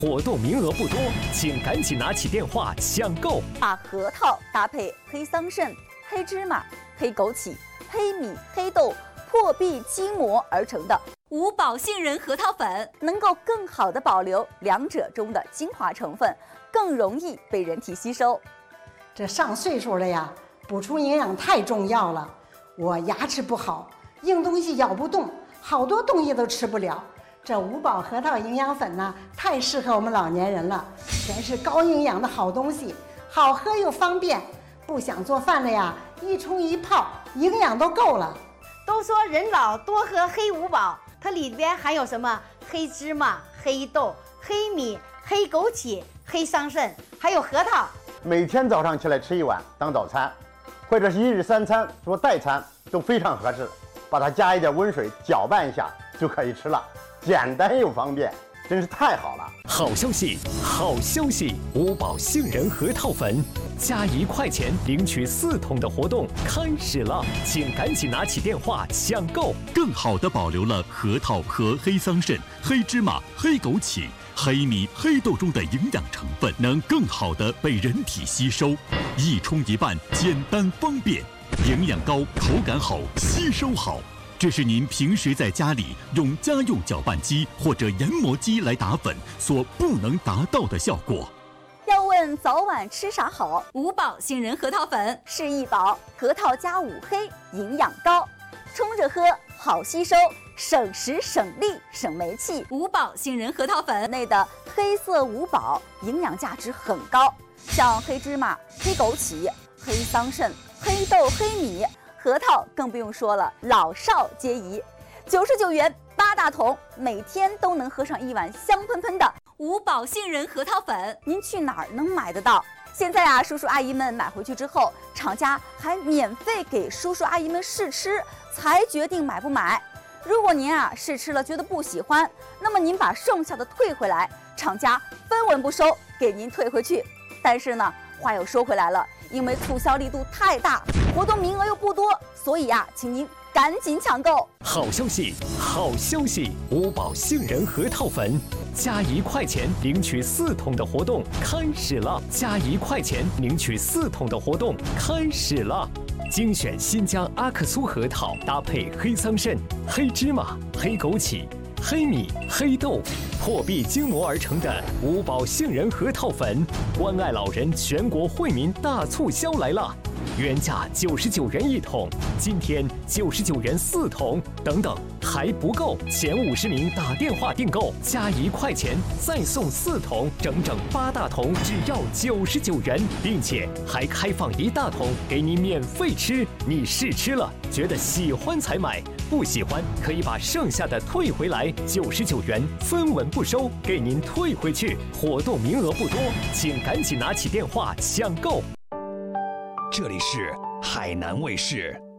活动名额不多，请赶紧拿起电话抢购。 把核桃搭配黑桑葚、黑芝麻、黑枸杞、黑米、黑豆破壁筋磨而成的五宝杏仁核桃粉， 能够更好地保留两者中的精华成分，更容易被人体吸收。 这上岁数了呀，补充营养太重要了。我牙齿不好，硬东西咬不动，好多东西都吃不了。这五宝核桃营养粉呢，太适合我们老年人了，全是高营养的好东西，好喝又方便。不想做饭了呀，一冲一泡，营养都够了。 都说人老多喝黑五宝，它里边含有什么黑芝麻、黑豆、黑米、黑枸杞、黑桑葚，还有核桃。 每天早上起来吃一碗当早餐，或者是一日三餐做代餐都非常合适。把它加一点温水搅拌一下就可以吃了，简单又方便，真是太好了。 好消息，好消息！五宝杏仁核桃粉加1块钱领取4桶的活动开始了，请赶紧拿起电话抢购。 更好地保留了核桃和黑桑葚、黑芝麻、黑枸杞、黑米、黑豆中的营养成分，能更好地被人体吸收，一冲一拌，简单方便，营养高，口感好，吸收好。这是您平时在家里用家用搅拌机或者研磨机来打粉所不能达到的效果。 要问早晚吃啥好？ 五宝杏仁核桃粉是一宝，核桃加5黑，营养高，冲着喝好吸收，省时省力省煤气。 五宝杏仁核桃粉内的黑色五宝营养价值很高，像黑芝麻、黑枸杞、黑桑葚、黑豆、黑米。核桃更不用说了，老少皆宜，99元8大桶，每天都能喝上一碗香喷喷的五宝杏仁核桃粉。 您去哪儿能买得到？现在啊，叔叔阿姨们买回去之后，厂家还免费给叔叔阿姨们试吃，才决定买不买。如果您啊试吃了觉得不喜欢，那么您把剩下的退回来，厂家分文不收，给您退回去。但是呢，话又说回来了，因为促销力度太大，活动名额又不多，所以啊，请您赶紧抢购。 好消息，好消息！五宝杏仁核桃粉加1块钱领取4桶的活动开始了，加1块钱领取4桶的活动开始了。精选新疆阿克苏核桃，搭配黑桑葚、黑芝麻、黑枸杞、黑米、黑豆破壁筋磨而成的五宝杏仁核桃粉，关爱老人全国惠民大促销来了！原价99元1桶，今天99元4桶，等等还不够，前50名打电话订购，加1块钱再送4桶，整整8大桶，只要99元，并且还开放1大桶给你免费吃。你试吃了，觉得喜欢才买，不喜欢可以把剩下的退回来，99元分文不收，给您退回去。活动名额不多，请赶紧拿起电话抢购。 这里是海南卫视。